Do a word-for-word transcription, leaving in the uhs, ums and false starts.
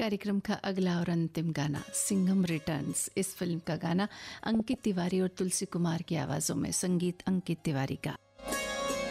कार्यक्रम का अगला और अंतिम गाना सिंघम रिटर्न्स। इस फिल्म का गाना अंकित तिवारी और तुलसी कुमार की आवाज़ों में, संगीत अंकित तिवारी का।